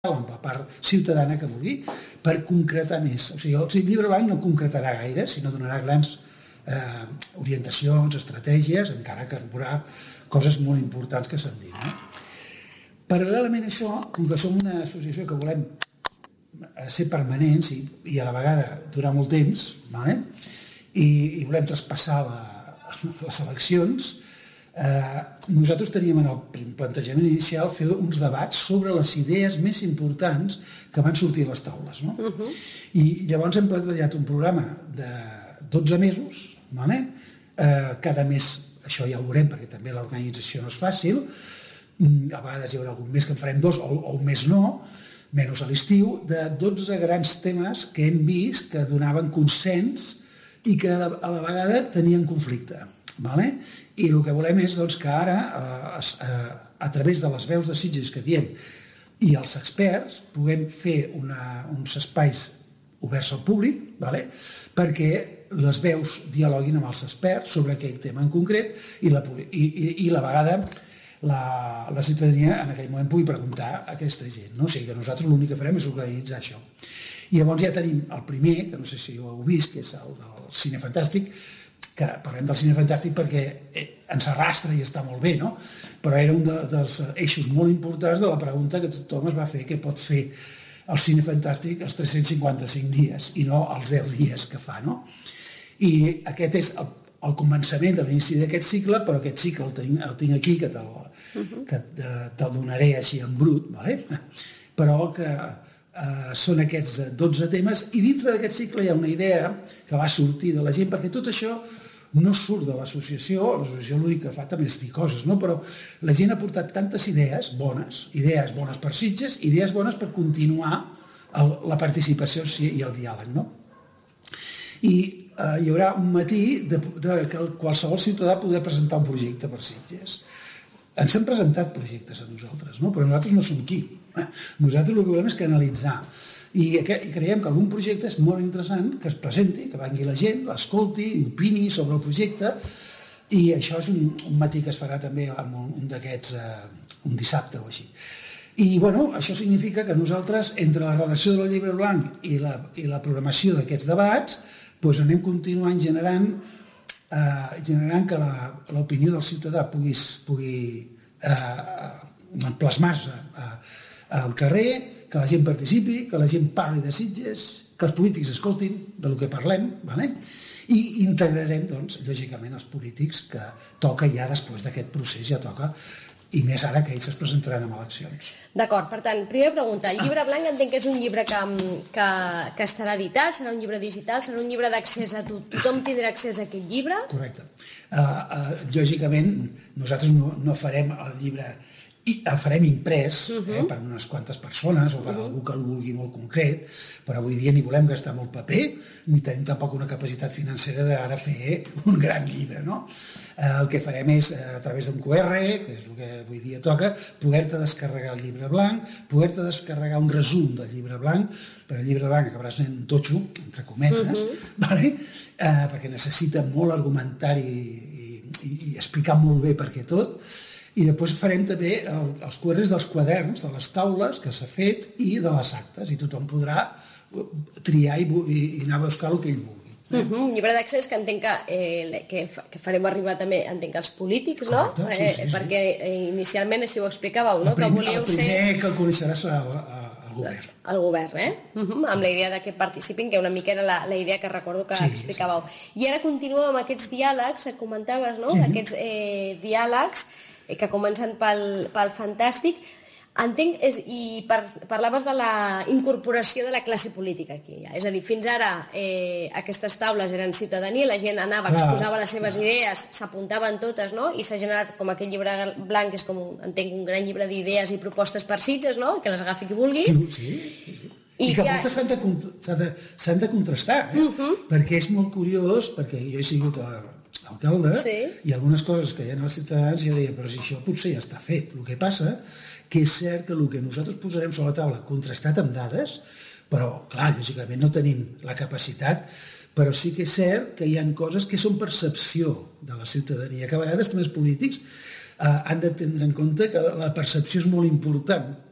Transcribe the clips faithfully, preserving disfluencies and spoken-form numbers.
amb la part ciutadana que vulgui, per concretar més. O sigui, el llibre blanc no concretarà gaire, sinó donarà grans eh, orientacions, estratègies, encara que veurà coses molt importants que s'han dit. No? Paral·lelament a això, com que som una associació que volem ser permanents i, i a la vegada durar molt temps, vale? I, i volem traspassar la, les eleccions, Eh, nosaltres teníem en el plantejament inicial fer uns debats sobre les idees més importants que van sortir a les taules, no? Uh-huh. I llavors hem plantejat un programa de dotze mesos, vale? eh, cada mes, això ja ho veurem perquè també l'organització no és fàcil, a vegades hi haurà algun mes que en farem dos o, o un mes no, menys a l'estiu, de dotze grans temes que hem vist que donaven consens i que a la, a la vegada tenien conflicte. Vale? I el que volem és doncs, que ara, eh, a través de les veus de Sitges que diem i els experts, puguem fer una, uns espais oberts al públic, vale? Perquè les veus dialoguin amb els experts sobre aquell tema en concret i la, i, i, i la vegada la, la ciutadania en aquell moment pugui preguntar a aquesta gent. No? O sigui que nosaltres l'únic que farem és organitzar això. I llavors ja tenim el primer, que no sé si ho heu vist, que és el del Cine Fantàstic, que parlem del cine fantàstic perquè ens arrastra i està molt bé, no? Però era un de, dels eixos molt importants de la pregunta que tothom es va fer, què pot fer el cine fantàstic els tres-cents cinquanta-cinc dies i no els deu dies que fa, no? I aquest és el, el començament de l'inici d'aquest cicle, però aquest cicle el tinc, el tinc aquí, que te'l uh-huh. que te'l donaré així en brut, vale? Però que eh, són aquests dotze temes i dintre d'aquest cicle hi ha una idea que va sortir de la gent, perquè tot això no surt de l'associació, l'associació l'únic que fa també és dir coses, no? Però la gent ha portat tantes idees bones, idees bones per Sitges, idees bones per continuar el, la participació i el diàleg, no? I eh, hi haurà un matí de, de que qualsevol ciutadà podrà presentar un projecte per Sitges. Ens han presentat projectes a nosaltres, no? Però nosaltres no som qui. Nosaltres el que volem és canalitzar. I creiem que algun projecte és molt interessant que es presenti, que vengui la gent, l'escolti, opini sobre el projecte, i això és un, un matí que es farà també amb un, un d'aquests, eh, un dissabte o així. I bueno, això significa que nosaltres, entre la redacció del llibre blanc i la, i la programació d'aquests debats, doncs anem continuant generant, eh, generant que l'opinió del ciutadà pugui, pugui eh, plasmar-se eh, al carrer, que la gent participi, que la gent parli de Sitges, que els polítics escoltin del que parlem, vale? I integrarem, doncs, lògicament, els polítics que toca ja després d'aquest procés, ja toca, i més ara que ells es presentaran en eleccions. D'acord, per tant, primera pregunta, el llibre blanc entenc que és un llibre que, que, que estarà editat, serà un llibre digital, serà un llibre d'accés a tothom, tothom tindrà accés a aquest llibre? Correcte. Uh, uh, lògicament, nosaltres no, no farem el llibre i el farem imprès uh-huh. eh, per unes quantes persones o per uh-huh. algú que el vulgui molt concret, però avui dia ni volem gastar molt paper ni tenim tampoc una capacitat financera d'ara fer un gran llibre, no? Eh, el que farem és, eh, a través d'un cu erre, que és el que avui dia toca, poder-te descarregar el llibre blanc, poder-te descarregar un resum del llibre blanc, però el llibre blanc acabarà sent un totxo, entre cometes, uh-huh. vale? eh, perquè necessita molt argumentari i, i, i explicar molt bé per què tot. I després farem també el, els cu erres dels quaderns, de les taules que s'ha fet i de les actes, i tothom podrà triar i, i, i anar a buscar el que ell vulgui. Uh -huh. Un llibre d'accés que entenc que, eh, que, que farem arribar també, entenc, als polítics, no? Correcte, sí, sí, sí. Eh, perquè eh, inicialment així ho explicàveu, no? El primer, que volíeu el primer ser... que el coneixerà serà el, el govern. El govern, eh? Uh -huh. Amb la idea de que participin, que una mica era la, la idea que recordo que sí, explicàveu. Sí, sí. I ara continuem amb aquests diàlegs que comentaves, no? Sí. Aquests eh, diàlegs que comencen pel, pel fantàstic. Entenc, és, i par, parlaves de la incorporació de la classe política aquí. Ja. És a dir, fins ara eh, aquestes taules eren ciutadania, la gent anava, clar, exposava les seves clar. idees, s'apuntaven totes, no? I s'ha generat com aquell llibre blanc, que és com, entenc, un gran llibre d'idees i propostes per Sitges, no? Que les agafi qui vulgui. Sí, sí, sí. I, I que ja... moltes s'han de, de, s'han de contrastar, eh? Uh -huh. Perquè és molt curiós, perquè jo he sigut a, alcalde, sí. I algunes coses que hi ha als ciutadans jo deia, però si això potser ja està fet. El que passa que és cert que el que nosaltres posarem sobre la taula contrastat amb dades, però clar, lògicament no tenim la capacitat, però sí que és cert que hi ha coses que són percepció de la ciutadania, que a vegades també els polítics eh, han de tindre en compte que la percepció és molt important,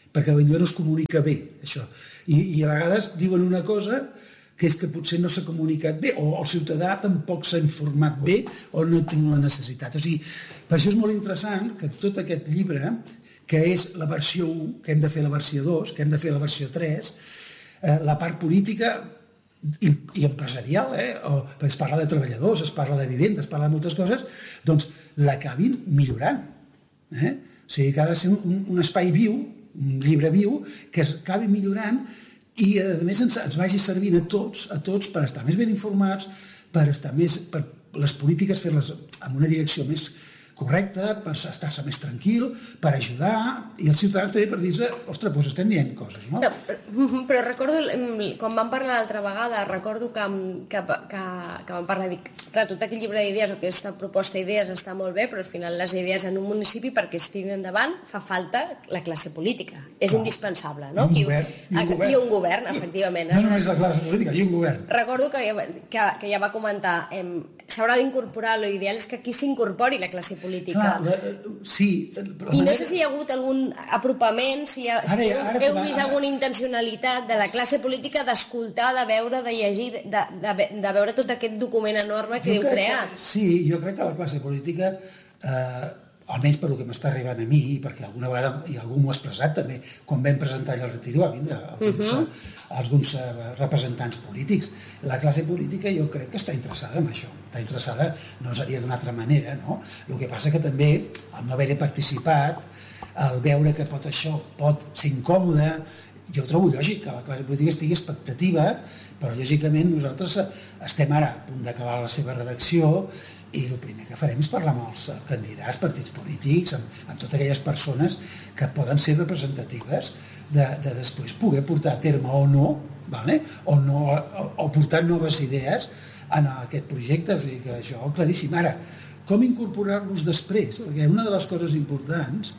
perquè potser no es comunica bé, això. I, i a vegades diuen una cosa que és que potser no s'ha comunicat bé, o el ciutadà tampoc s'ha informat bé, o no tinc la necessitat. O sigui, per això és molt interessant que tot aquest llibre, que és la versió u, que hem de fer la versió dos, que hem de fer la versió tres, eh, la part política i, i empresarial, eh, o, es parla de treballadors, es parla de vivenda, es parla de moltes coses, doncs l'acabin millorant. Eh? O sigui, que ha de ser un, un espai viu, un llibre viu, que es acabi millorant i, a més, ens, ens vagi servint a tots, a tots per estar més ben informats, per estar més, per les polítiques fer-les en una direcció més correcta, per estar-se més tranquil, per ajudar, i els ciutadans també per dir-se, ostres, doncs estem dient coses, no? Però, però recordo, quan vam parlar l'altra vegada, recordo que, que, que, que vam parlar, dic, clar, tot aquest llibre d'idees o aquesta proposta d'idees està molt bé, però al final les idees en un municipi, perquè es tirin endavant, fa falta la classe política. És clar, indispensable, no? I un govern. I un govern, I un govern efectivament. No només la classe política, i un govern. Recordo que, que, que ja va comentar, eh, s'haurà d'incorporar, l'ideal és que aquí s'incorpori la classe política. Clar, la, sí. I no sé si hi ha hagut algun apropament, si, ha, ara, si heu, ara, heu vist ara, alguna intencionalitat de la classe política d'escoltar, de veure, de llegir, de, de, de veure tot aquest document enorme que heu creat. Que, sí, jo crec que la classe política, eh, almenys per el que m'està arribant a mi, perquè alguna vegada, i algú m'ho ha expressat també, quan vam presentar allà el retiro va vindre alguns, uh -huh. alguns representants polítics. La classe política jo crec que està interessada en això, està interessada, no seria d'una altra manera, no? El que passa que també, al no haver-hi participat, al veure que pot això pot ser incòmode, jo trobo lògic que la classe política estigui expectativa, però lògicament nosaltres estem ara a punt d'acabar la seva redacció i el primer que farem és parlar amb els candidats, partits polítics, amb, amb totes aquelles persones que poden ser representatives de, de després poder portar a terme o no, vale? o, no o, o portar noves idees en aquest projecte, o sigui que això claríssim. Ara, com incorporar-los després? Perquè una de les coses importants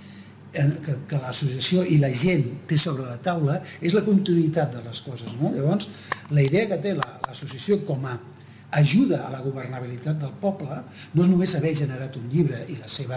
que, que l'associació i la gent té sobre la taula és la continuïtat de les coses, no? Llavors, la idea que té l'associació com a ajuda a la governabilitat del poble no és només haver generat un llibre i la seva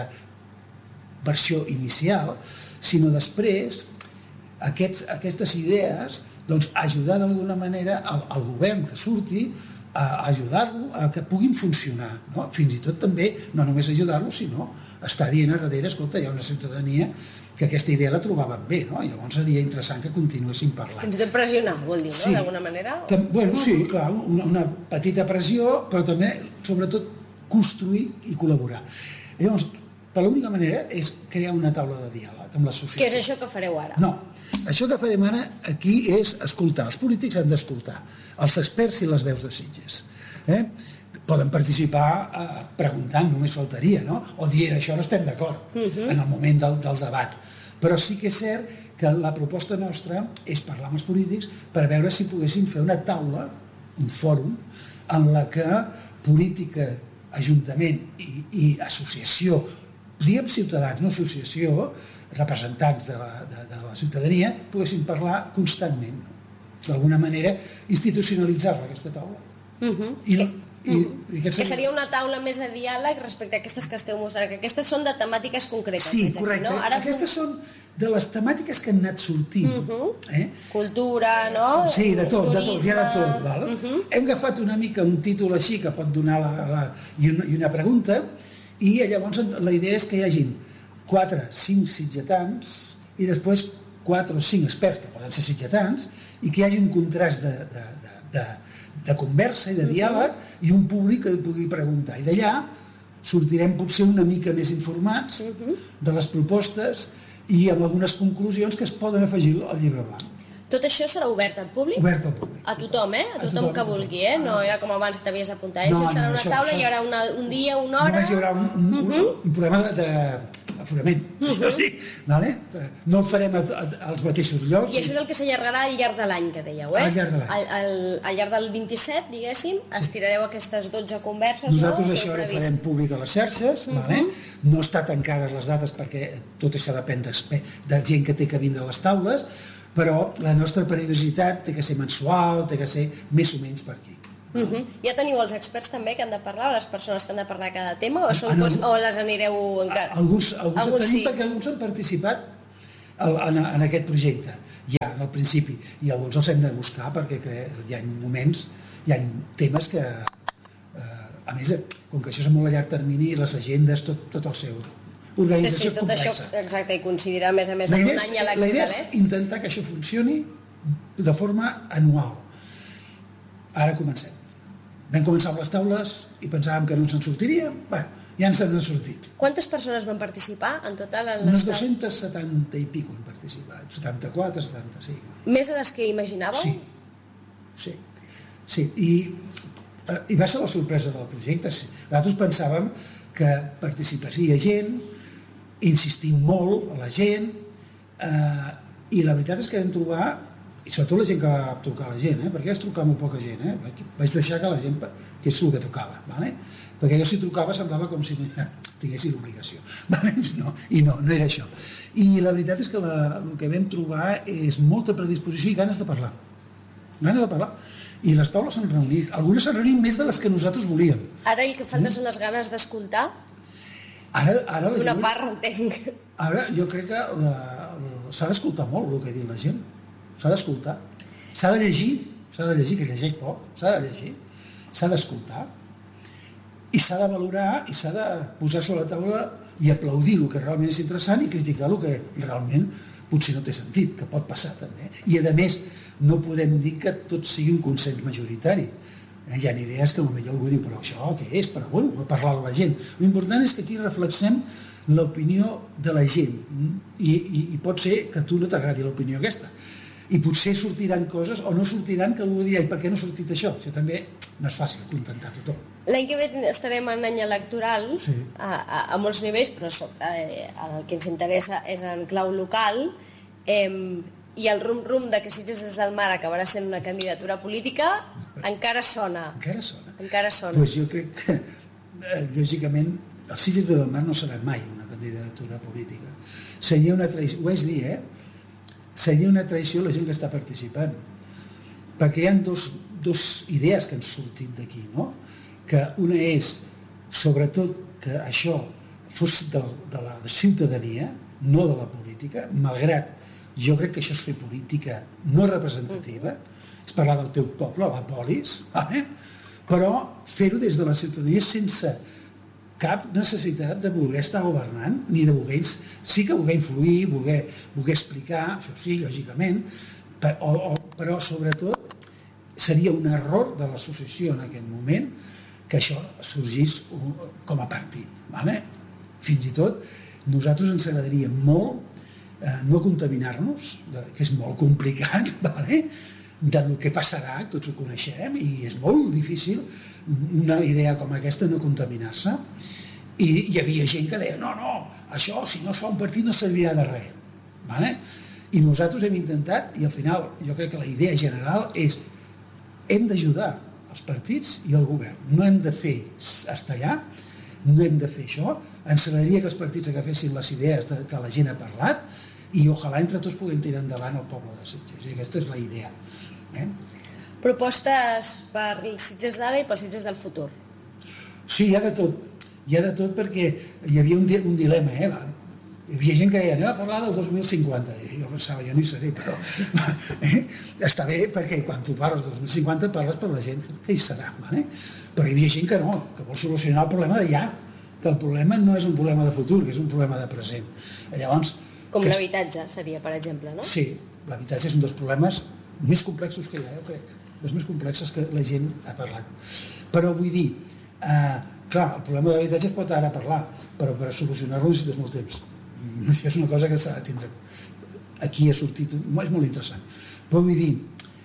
versió inicial, sinó després aquests, aquestes idees doncs, ajudar d'alguna manera al, al govern que surti a ajudar-lo a que puguin funcionar, no? Fins i tot també no només ajudar-lo, sinó estar dient a darrere, escolta, hi ha una ciutadania que aquesta idea la trobaven bé, no? Llavors seria interessant que continuessin parlant. Fins i tot pressionar, vol dir, sí. no? D'alguna manera? Tam bueno, sí, clar, una, una petita pressió, però també, sobretot, construir i col·laborar. Llavors, per l'única manera és crear una taula de diàleg amb l'associació. Què és això que fareu ara? No, això que farem ara aquí és escoltar. Els polítics han d'escoltar els experts i les veus de Sitges. Eh? Poden participar eh, preguntant, només faltaria, no? O dient, això no estem d'acord, uh -huh. en el moment del, del debat. Però sí que és cert que la proposta nostra és parlar amb els polítics per veure si poguéssim fer una taula, un fòrum, en la que política, ajuntament i, i associació, diguem ciutadans, no associació, representants de la, de, de la ciutadania, poguessin parlar constantment, no? D'alguna manera institucionalitzar-la, aquesta taula. Uh -huh. I, que, i, uh -huh. i que seria una taula més de diàleg respecte a aquestes que esteu mostrant, que aquestes són de temàtiques concretes. Sí, correcte. No? Ara aquestes tu... són de les temàtiques que han anat sortint. Uh -huh. eh? Cultura, no? Sí, de tot, turisme... de tot, hi ha de tot. Val? Uh -huh. Hem agafat una mica un títol així que pot donar la, la, i, una, i una pregunta, i llavors la idea és que hi hagin quatre, cinc sitgetans i després quatre o cinc experts que poden ser sitgetans i que hi hagi un contrast de, de, de, de, de conversa i de diàleg i un públic que pugui preguntar. I d'allà sortirem potser una mica més informats de les propostes i amb algunes conclusions que es poden afegir al llibre blanc. Tot això serà obert al públic? Obert al públic. A tothom, eh? A tothom, a tothom que vulgui, eh? No era com abans que t'havies apuntat. No, això serà no, una això, taula, això... hi haurà una, un dia, una hora... Només hi haurà un, un, uh -huh. un programa de... de aforament, uh -huh. sí, vale? No el farem a, a, als mateixos llocs. I això és el que s'allargarà al llarg de l'any, que dèieu, eh? Al llarg de l'any. Al, al, al llarg del vint-i-set, diguéssim, sí. Estirareu aquestes dotze converses, nosaltres no? Això ho farem públic a les xarxes, uh -huh. vale? No està tancades les dates perquè tot això depèn de gent que té que vindre a les taules, però la nostra periodicitat té que ser mensual, té que ser més o menys per aquí. Uh -huh. Ja teniu els experts també que han de parlar, o les persones que han de parlar cada tema, o, són, en, o les anireu encara? Alguns, alguns, alguns tenim sí. perquè alguns han participat en, en aquest projecte, ja en el principi, i alguns els hem de buscar perquè hi ha moments, hi ha temes que, eh, a més, com que això és molt a llarg termini, les agendes, tot, tot el seu organització sí, sí, tot complexa. Això, exacte, i coincidirà a més a més en un any electoral. La idea és intentar que això funcioni de forma anual. Ara comencem. Vam començar amb les taules i pensàvem que no se'n sortiria. Bé, ja ens n'han sortit. Quantes persones van participar en total? En Unes dues-centes setanta i pico han participat. setanta-quatre, setanta, sí. Més a les que imaginàveu? Sí. Sí. Sí. I, i va ser la sorpresa del projecte. Nosaltres pensàvem que participaria gent, insistim molt a la gent, eh, i la veritat és que vam trobar, i sobretot la gent que va trucar a la gent, eh? perquè vaig trucar molt poca gent, eh? vaig, vaig deixar que la gent, que és el que tocava, ¿vale? Perquè jo si trucava semblava com si tinguessin l'obligació, ¿vale? No, i no, no era això. I la veritat és que la, el que vam trobar és molta predisposició i ganes de parlar, ganes de parlar. I les taules s'han reunit, algunes s'han reunit més de les que nosaltres volíem. Ara el que falta són les ganes d'escoltar? Ara, ara D'una gent, part, entenc. Ara jo crec que la, la, s'ha d'escoltar molt el que ha dit la gent. S'ha d'escoltar, s'ha de llegir, s'ha de llegir, que llegeix poc, s'ha de llegir, s'ha d'escoltar i s'ha de valorar i s'ha de posar sobre la taula i aplaudir el que realment és interessant i criticar el que realment potser no té sentit, que pot passar també. I a més, no podem dir que tot sigui un consens majoritari. Hi ha idees que potser algú diu, però això què és? Però bueno, parlar amb la gent. L'important és que aquí reflexem l'opinió de la gent i, i, i pot ser que a tu no t'agradi l'opinió aquesta. I potser sortiran coses o no sortiran que algú dirà, i per què no ha sortit això? Això també no és fàcil contentar tothom. L'any que ve estarem en any electoral, sí. a, a, a molts nivells, però eh, el que ens interessa és en clau local, eh, i el rum-rum de que Sitges des del Mar acabarà sent una candidatura política encara sona. Encara sona? Encara sona. Pues jo crec que, eh, lògicament, el Sitges des del Mar no serà mai una candidatura política. Seria una traïció, ho vaig dir, eh? Seria una traïció la gent que està participant, perquè hi ha dos, dos idees que han sortit d'aquí, no? Que una és, sobretot, que això fos de, de la ciutadania, no de la política, malgrat jo crec que això és fer política no representativa, és parlar del teu poble, la polis, eh? Però fer-ho des de la ciutadania sense cap necessitat de voler estar governant, ni de voler, sí que voler influir, voler, voler explicar, això sí, lògicament, però, o, però sobretot seria un error de l'associació en aquest moment que això sorgís com a partit. ¿Vale? Fins i tot, nosaltres ens agradaria molt eh, no contaminar-nos, que és molt complicat, ¿vale? Del que passarà, tots ho coneixem, i és molt difícil una idea com aquesta no contaminar-se. I hi havia gent que deia, no, no, això, si no es fa un partit no servirà de res. ¿Vale? I nosaltres hem intentat, i al final jo crec que la idea general és hem d'ajudar els partits i el govern. No hem de fer estar allà, no hem de fer això. Ens agradaria que els partits agafessin les idees de, que la gent ha parlat i ojalà entre tots puguem tirar endavant el poble de Sitges. I aquesta és la idea. Eh? Propostes per els Sitges d'ara i pels Sitges del futur? Sí, hi ha de tot. Hi ha de tot perquè hi havia un, un dilema. Eh? Hi havia gent que deia, anem a parlar del dos mil cinquanta. I jo pensava, jo no hi seré, però eh? està bé perquè quan tu parles del dos mil cinquanta parles per la gent que hi serà. Vale? Però hi havia gent que no, que vol solucionar el problema de ja, que el problema no és un problema de futur, que és un problema de present. Llavors, com que... l'habitatge seria, per exemple, no? Sí, l'habitatge és un dels problemes més complexos que hi ha, jo crec, dels més complexes que la gent ha parlat. Però vull dir, eh, clar, el problema de l'habitatge es pot ara parlar, però per solucionar-lo necessites molt temps. Això és una cosa que s'ha de tindre. Aquí ha sortit, és molt interessant. Però vull dir,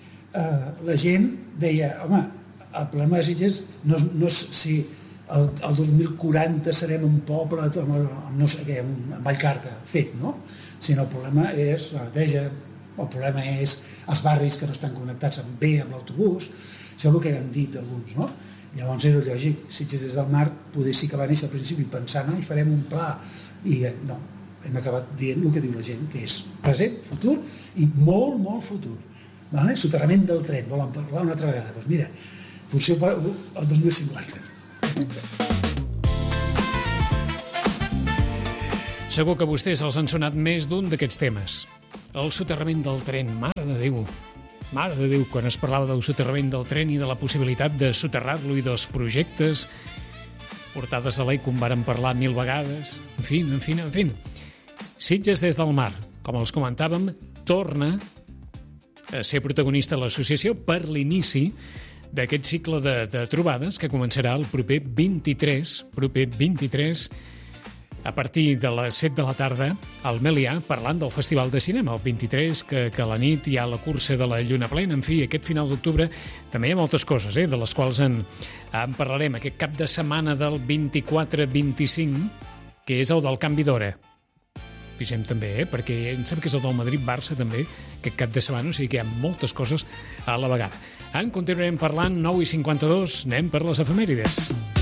eh, la gent deia, home, el problema de Sitges no, no és si el, el dos mil quaranta serem un poble amb, amb no sé què, amb Vallcarca fet, no? Sinó el problema és la neteja, el problema és els barris que no estan connectats amb bé amb l'autobús, això és el que han dit alguns, no? Llavors era lògic, Sitges des del Mar poder sí que va néixer al principi pensant, ah, i farem un pla, i no, hem acabat dient el que diu la gent, que és present, futur i molt, molt futur. Vale? Soterrament del tren, volen parlar una altra vegada, doncs mira, potser el dos mil cinquanta. Segur que vostès els han sonat més d'un d'aquests temes. El soterrament del tren, mare de Déu. Mare de Déu, quan es parlava del soterrament del tren i de la possibilitat de soterrar-lo i dels projectes, portades a l'E I, com vàrem parlar mil vegades. En fi, en fi, en fi. Sitges des del mar, com els comentàvem, torna a ser protagonista de l'associació per l'inici d'aquest cicle de, de trobades que començarà el proper vint-i-tres, proper vint-i-tres, a partir de les set de la tarda al Melià, parlant del Festival de Cinema, el vint-i-tres, que, que a la nit hi ha la cursa de la Lluna Plena. En fi, aquest final d'octubre també hi ha moltes coses, eh, de les quals en, en parlarem. Aquest cap de setmana del vint-i-quatre vint-i-cinc, que és el del canvi d'hora. Pisem també, eh, perquè em sembla que és el del Madrid-Barça també, aquest cap de setmana, o sigui que hi ha moltes coses a la vegada. En continuarem parlant, nou i cinquanta-dos, anem per les efemèrides.